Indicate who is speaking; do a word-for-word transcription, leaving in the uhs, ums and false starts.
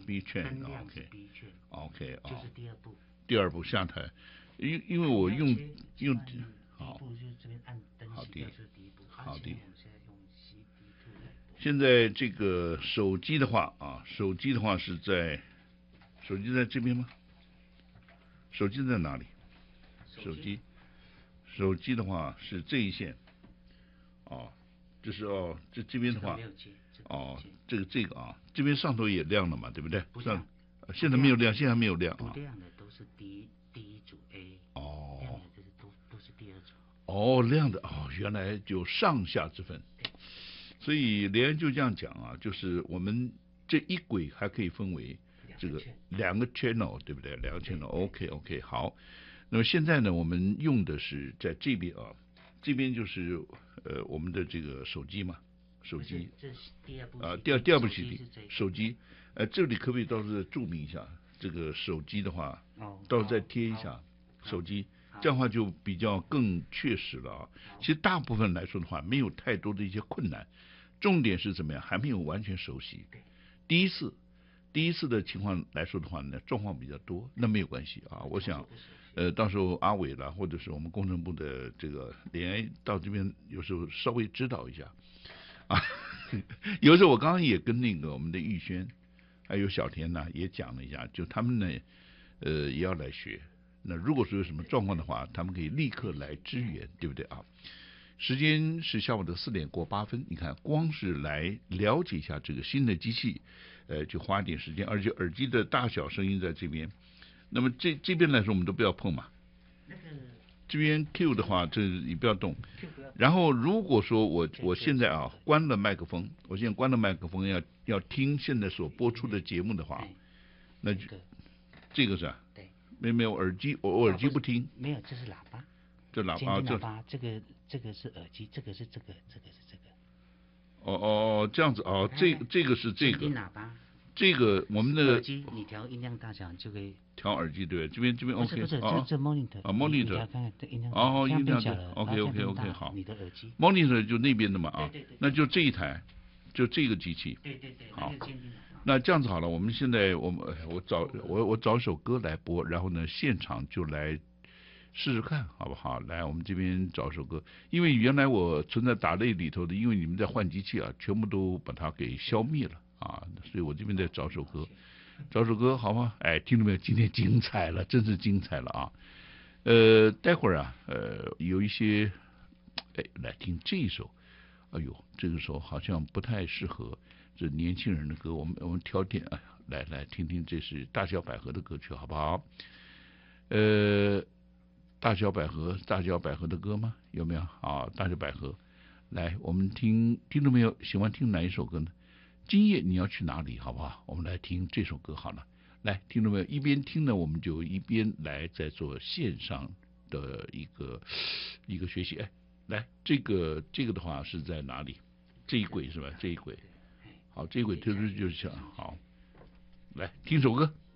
Speaker 1: B 圈
Speaker 2: 灯亮是
Speaker 1: OK
Speaker 2: B 圈
Speaker 1: OK 哦，
Speaker 2: 就是第二步。
Speaker 1: 第二步下台，因因为我用用
Speaker 2: 第一步就是这边按灯熄掉，这是第一步。
Speaker 1: 好的。
Speaker 2: 我们现在用 C D 二来播。
Speaker 1: 现在这个手机的话啊，手机的话是在，手机在这边吗？手机在哪里？手机，手机的话是这一线，哦，这是哦，这这边的话，哦，这个这个啊，这边上头也亮了嘛，对不对？
Speaker 2: 不亮，
Speaker 1: 现在没有亮，现在没有亮啊。
Speaker 2: 不亮的都是第一第一组 A，
Speaker 1: 哦，
Speaker 2: 亮的这是都都是第二组。
Speaker 1: 哦，亮的哦，原来就上下之分。所以连恩就这样讲啊，就是我们这一轨还可以分为这个两个 channel， 对不对？两个 channel，OK OK 好。那么现在呢，我们用的是在这边啊，这边就是呃我们的这个手机嘛，手机。
Speaker 2: 这是第二步
Speaker 1: 啊，第二第二步是手机，呃，这里可不可以到时候注明一下这个手机的话，
Speaker 2: 哦，
Speaker 1: 到时候再贴一下手机，这样的话就比较更确实了啊。其实大部分来说的话，没有太多的一些困难，重点是怎么样，还没有完全熟悉。第一次，第一次的情况来说的话呢，状况比较多，那没有关系啊。我想，呃，到时候阿伟啦，或者是我们工程部的这个连到这边，有时候稍微指导一下啊。有时候我刚刚也跟那个我们的玉轩，还有小田呢，也讲了一下，就他们呢，呃，也要来学。那如果说有什么状况的话，他们可以立刻来支援，对不对啊？时间是下午的四点过八分，你看，光是来了解一下这个新的机器，呃，就花一点时间，而且耳机的大小声音在这边。那么这这边来说，我们都不要碰嘛。
Speaker 2: 那个
Speaker 1: 这边 Q 的话，这你不要动。然后如果说我我现在啊关了麦克风，我现在关了麦克风，要要听现在所播出的节目的话，那就这个是啊，
Speaker 2: 对，
Speaker 1: 没没有耳机，我我耳机不听。
Speaker 2: 没有，这是喇叭。
Speaker 1: 这喇叭，
Speaker 2: 这喇叭，这个这个是耳机，这个是这个，这个是这个。
Speaker 1: 哦哦哦，这样子哦，这这个是这个。
Speaker 2: 监听喇叭。这
Speaker 1: 个我们的
Speaker 2: 耳机，你调音量大小就可以。
Speaker 1: 调耳机对，这边这边 OK。
Speaker 2: 不是不是，这这 monitor。
Speaker 1: 啊 monitor。
Speaker 2: 看看这音量。
Speaker 1: 哦，音量
Speaker 2: 小了。
Speaker 1: OK OK OK 好。
Speaker 2: 你的耳机。
Speaker 1: monitor 就那边的嘛啊。
Speaker 2: 对对对。
Speaker 1: 那就这一台，就这个机器。
Speaker 2: 对对对。
Speaker 1: 好。那这样子好了，我们现在我们我找我我找首歌来播，然后呢现场就来试试看好不好？来，我们这边找首歌，因为原来我存在打类里头的，因为你们在换机器啊，全部都把它给消灭了啊，所以我这边在找首歌，找首歌好吗？哎，听到没有？今天精彩了，真是精彩了啊！呃，待会儿啊，呃，有一些，哎，来听这一首，哎呦，这个首好像不太适合这年轻人的歌，我们我们挑点啊，来来听听，这是大小百合的歌曲，好不好？呃。大小百合，大小百合的歌吗？有没有啊？大小百合，来，我们听，听到没有？喜欢听哪一首歌呢？今夜你要去哪里？好不好？我们来听这首歌好了。来，听到没有？一边听呢，我们就一边来在做线上的一个一个学习。哎，来，这个这个的话是在哪里？这一轨是吧？这一轨。好，这一轨就是就是好。来听首歌。